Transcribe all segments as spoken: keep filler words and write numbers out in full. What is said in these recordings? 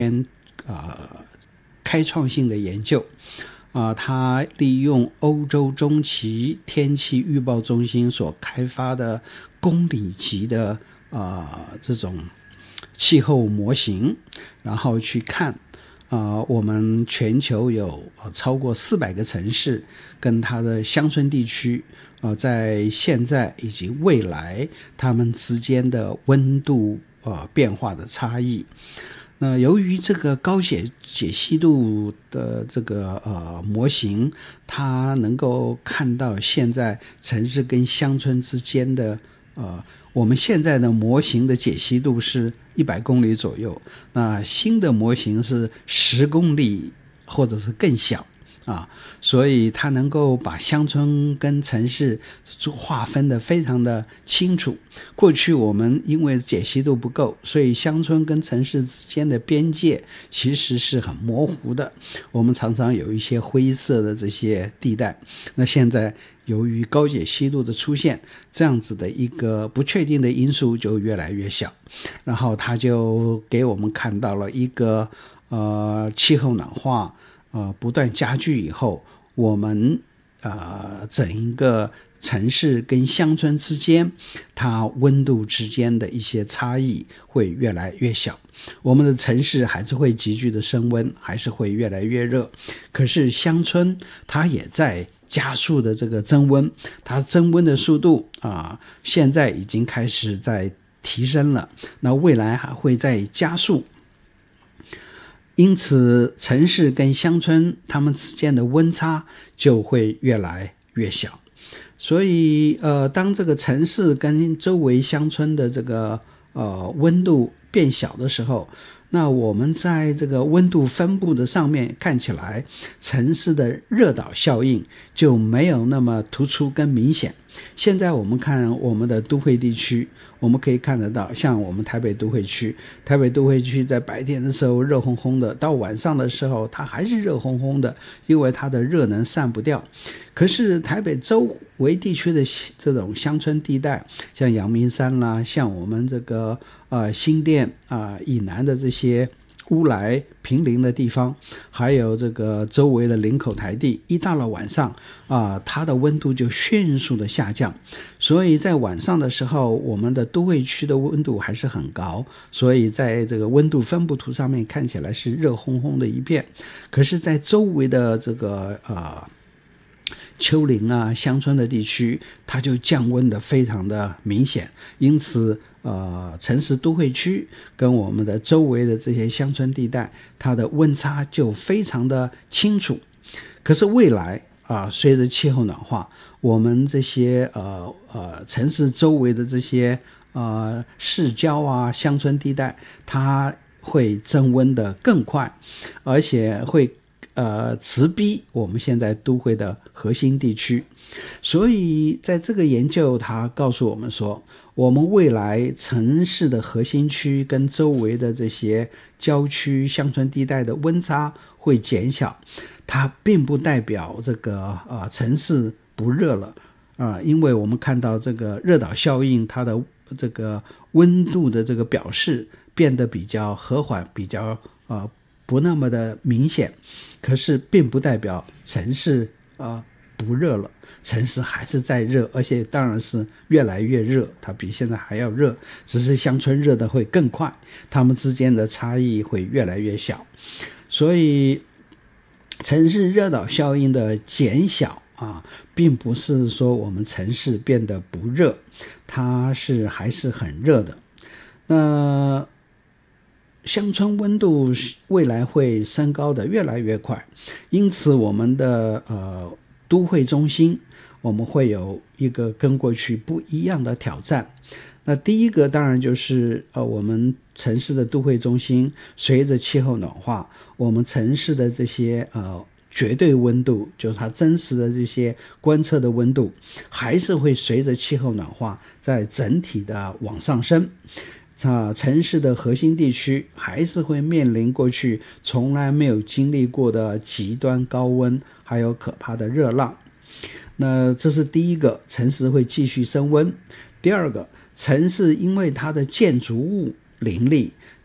呃开创性的研究啊、呃，它利用欧洲中期天气预报中心所开发的公里级的呃这种气候模型，然后去看啊、呃，我们全球有超过四百个城市跟它的乡村地区啊、呃，在现在以及未来它们之间的温度呃变化的差异。那由于这个高解解析度的这个呃模型，它能够看到现在城市跟乡村之间的呃，我们现在的模型的解析度是一百公里左右，那新的模型是十公里或者是更小。啊，所以它能够把乡村跟城市划分的非常的清楚。过去我们因为解析度不够，所以乡村跟城市之间的边界其实是很模糊的，我们常常有一些灰色的这些地带。那现在由于高解析度的出现，这样子的一个不确定的因素就越来越小，然后它就给我们看到了一个呃气候暖化呃，不断加剧以后，我们呃整一个城市跟乡村之间，它温度之间的一些差异会越来越小。我们的城市还是会急剧的升温，还是会越来越热，可是乡村它也在加速的这个增温，它增温的速度啊、呃，现在已经开始在提升了，那未来还会再加速。因此城市跟乡村它们之间的温差就会越来越小。所以呃，当这个城市跟周围乡村的这个呃温度变小的时候，那我们在这个温度分布的上面看起来，城市的热岛效应就没有那么突出跟明显。现在我们看我们的都会地区，我们可以看得到，像我们台北都会区，台北都会区在白天的时候热烘烘的，到晚上的时候它还是热烘烘的，因为它的热能散不掉。可是台北周围地区的这种乡村地带，像阳明山啦，像我们这个呃新店啊、呃、以南的这些乌来平林的地方，还有这个周围的林口台地，一到了晚上啊、呃，它的温度就迅速的下降。所以在晚上的时候，我们的都会区的温度还是很高，所以在这个温度分布图上面看起来是热烘烘的一片。可是在周围的这个呃丘陵啊乡村的地区，它就降温的非常的明显。因此呃，城市都会区跟我们的周围的这些乡村地带，它的温差就非常的清楚。可是未来啊、呃，随着气候暖化，我们这些呃呃城市周围的这些呃市郊啊乡村地带，它会增温的更快，而且会呃直逼我们现在都会的核心地区。所以在这个研究，它告诉我们说，我们未来城市的核心区跟周围的这些郊区乡村地带的温差会减小，它并不代表这个呃城市不热了啊、呃，因为我们看到这个热岛效应，它的这个温度的这个表示变得比较和缓，比较呃不那么的明显，可是并不代表城市呃不热了，城市还是在热，而且当然是越来越热，它比现在还要热，只是乡村热的会更快，它们之间的差异会越来越小。所以城市热岛效应的减小啊，并不是说我们城市变得不热，它是还是很热的。那乡村温度未来会升高的越来越快，因此我们的呃都会中心，我们会有一个跟过去不一样的挑战。那第一个当然就是呃我们城市的都会中心，随着气候暖化，我们城市的这些呃绝对温度，就是它真实的这些观测的温度，还是会随着气候暖化在整体的往上升。啊，城市的核心地区还是会面临过去从来没有经历过的极端高温，还有可怕的热浪。那这是第一个，城市会继续升温。第二个，城市因为它的建筑物林立，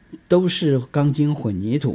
都是钢筋混凝土。